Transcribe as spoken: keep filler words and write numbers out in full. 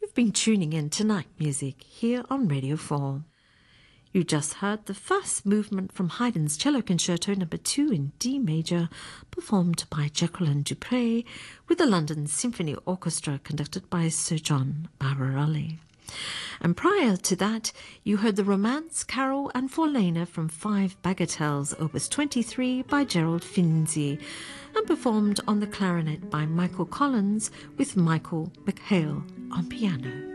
You've been tuning in to Night Music here on Radio four. You just heard the first movement from Haydn's Cello Concerto number two in D major, performed by Jacqueline Dupre with the London Symphony Orchestra conducted by Sir John Barbirolli. And prior to that, you heard the Romance, Carol and Forlena from Five Bagatelles, Opus twenty-three by Gerald Finzi, and performed on the clarinet by Michael Collins with Michael McHale on piano.